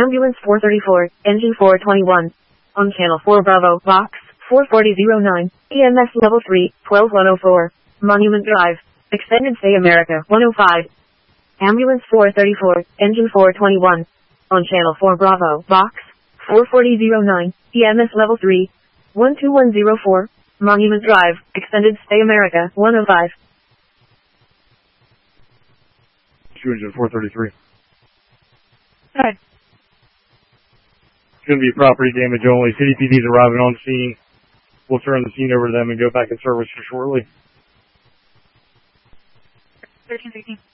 Ambulance 434, engine 421. On channel 4 Bravo, box 44009, EMS level 3, 12104, Monument Drive, extended stay America 105. Ambulance 434, engine 421. On channel 4 Bravo, box 44009, EMS level 3, 12104, Monument Drive, extended stay America 105. Engine 433. Good. It's going to be property damage only. City PD's arriving on scene. We'll turn the scene over to them and go back in service shortly. 1316.